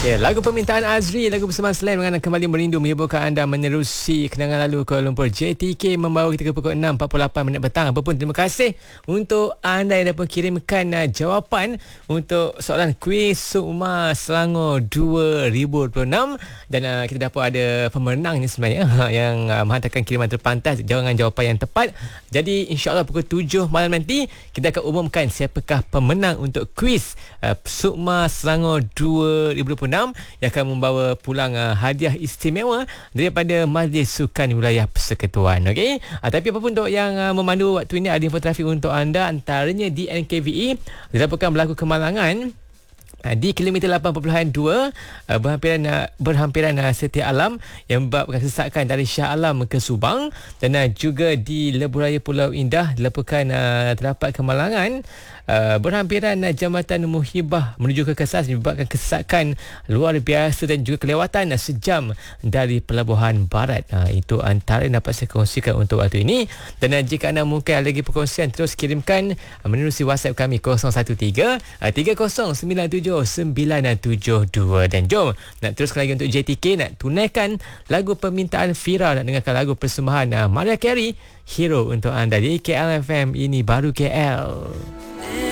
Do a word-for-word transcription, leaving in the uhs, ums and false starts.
Ya, lagu permintaan Azri, lagu bersama Slam dengan kembali merindu menghiburkan anda menerusi kenangan lalu Kuala Lumpur. J T K membawa kita ke pukul enam empat puluh lapan minit petang. Apa pun terima kasih untuk anda yang dapat kirimkan uh, jawapan untuk soalan kuis Sukma Selangor dua ribu dua puluh enam, dan uh, kita dapat ada pemenang ni sebenarnya yang uh, menghantarkan kiriman terpantas dengan jawapan yang tepat. Jadi insya-Allah pukul tujuh malam nanti kita akan umumkan siapakah pemenang untuk kuis uh, Sukma Selangor dua ribu dua puluh enam yang akan membawa pulang uh, hadiah istimewa daripada Majlis Sukan Wilayah Persekutuan. Okey. Uh, tapi apapun untuk yang uh, memandu waktu ini, ada info trafik untuk anda, antaranya di N K V E dilaporkan berlaku kemalangan di kilometer lapan puluh dua uh, berhampiran uh, berhampiran uh, Setia Alam yang menyebabkan kesesakan dari Shah Alam ke Subang, dan uh, juga di Lebuh Raya Pulau Indah dilaporkan uh, terdapat kemalangan uh, berhampiran uh, Jambatan Muhibah menuju ke Kesas menyebabkan kesesakan luar biasa dan juga kelewatan uh, sejam dari Pelabuhan Barat. Uh, itu antara yang dapat saya kongsikan untuk waktu ini, dan uh, jika anda mungkin ada lagi perkongsian, terus kirimkan uh, menerusi WhatsApp kami kosong satu tiga tiga kosong sembilan tujuh sembilan tujuh dua. Dan jom nak teruskan lagi untuk J T K, nak tunaikan lagu permintaan Fira, nak dengarkan lagu persembahan uh, Mariah Carey, Hero untuk anda di K L F M. Ini baru K L.